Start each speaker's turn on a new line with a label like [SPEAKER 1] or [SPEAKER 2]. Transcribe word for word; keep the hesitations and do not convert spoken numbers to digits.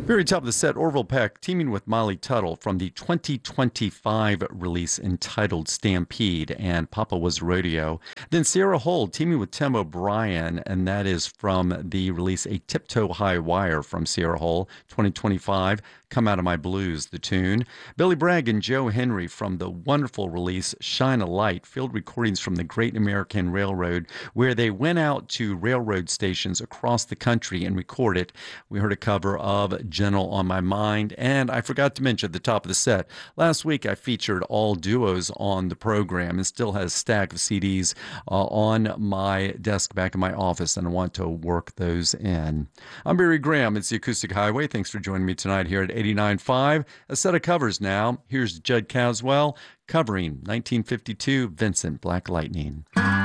[SPEAKER 1] Very top of the set, Orville Peck teaming with Molly Tuttle from the twenty twenty-five release entitled Stampede, and Papa Was Rodeo. Then Sierra Hull teaming with Tim O'Brien, and that is from the release A Tiptoe High Wire from Sierra Hull, twenty twenty-five. Come Out of My Blues, the tune. Billy Bragg and Joe Henry from the wonderful release Shine a Light, field recordings from the Great American Railroad, where they went out to railroad stations across the country and recorded. We heard a cover of Gentle on My Mind, and I forgot to mention at the top of the set, last week I featured all duos on the program and still has a stack of C Ds uh, on my desk back in my office, and I want to work those in. I'm Barry Graham. It's the Acoustic Highway. Thanks for joining me tonight here at eighty-nine point five. A set of covers now. Here's Judd Caswell covering nineteen fifty-two Vincent Black Lightning.